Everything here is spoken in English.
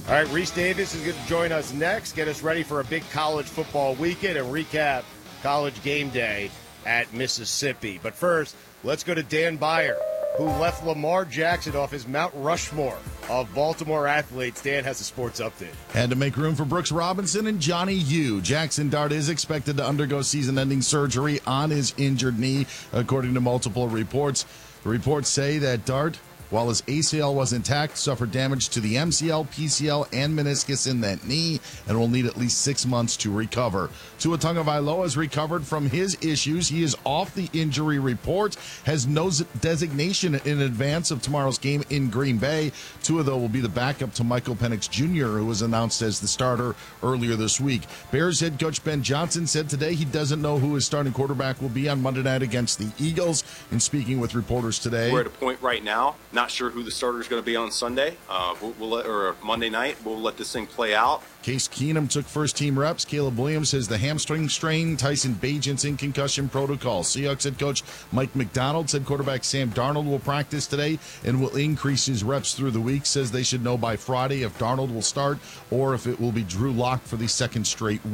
All right, Reese Davis is going to join us next, get us ready for a big college football weekend and recap College Game Day at Mississippi. But first, let's go to Dan Beyer, who left Lamar Jackson off his Mount Rushmore of Baltimore athletes. Dan has a sports update. Had to make room for Brooks Robinson and Johnny Yu. Jackson Dart is expected to undergo season-ending surgery on his injured knee, according to multiple reports. The reports say that Dart, while his ACL was intact, suffered damage to the MCL, PCL, and meniscus in that knee and will need at least 6 months to recover. Tua Tagovailoa has recovered from his issues. He is off the injury report, has no designation in advance of tomorrow's game in Green Bay. Tua, though, will be the backup to Michael Penix Jr., who was announced as the starter earlier this week. Bears head coach Ben Johnson said today he doesn't know who his starting quarterback will be on Monday night against the Eagles. In speaking with reporters today, we're at a point right now, not sure who the starter is going to be on Sunday or Monday night. We'll let this thing play out. Case Keenum took first-team reps. Caleb Williams has the hamstring strain. Tyson Bagent's in concussion protocol. Seahawks head coach Mike McDonald said quarterback Sam Darnold will practice today and will increase his reps through the week. Says they should know by Friday if Darnold will start or if it will be Drew Lock for the second straight